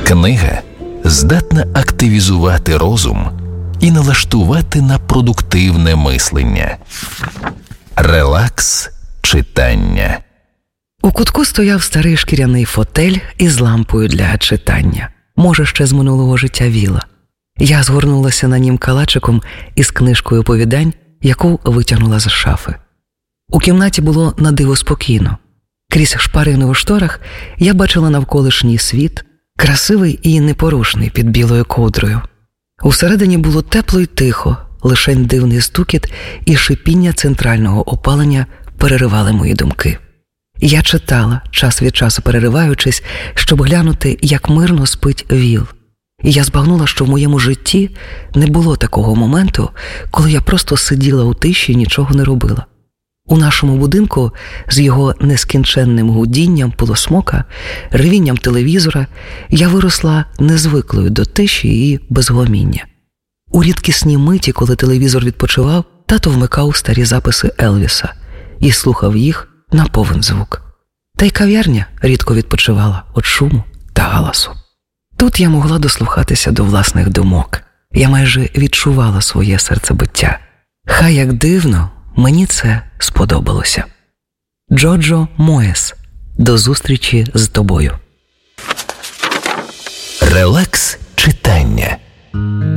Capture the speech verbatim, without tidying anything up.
Книга здатна активізувати розум і налаштувати на продуктивне мислення. Релакс читання. У кутку стояв старий шкіряний фотель із лампою для читання. Може, ще з минулого життя Віла. Я згорнулася на нім калачиком із книжкою оповідань, яку витягнула з шафи. У кімнаті було на диво спокійно. Крізь шпарини у шторах я бачила навколишній світ, красивий і непорушний під білою ковдрою. Усередині було тепло й тихо, лишень дивний стукіт і шипіння центрального опалення переривали мої думки. Я читала, час від часу перериваючись, щоб глянути, як мирно спить Віл. І я збагнула, що в моєму житті не було такого моменту, коли я просто сиділа у тиші і нічого не робила. У нашому будинку з його нескінченним гудінням пилосмока, ревінням телевізора я виросла незвиклою до тиші і безгоміння. У рідкісні миті, коли телевізор відпочивав, тато вмикав старі записи Елвіса і слухав їх на повен звук. Та й кав'ярня рідко відпочивала від шуму та галасу. Тут я могла дослухатися до власних думок. Я майже відчувала своє серцебиття. Хай як дивно, мені це сподобалося. Джоджо Моєс. До зустрічі з тобою. Релакс читання.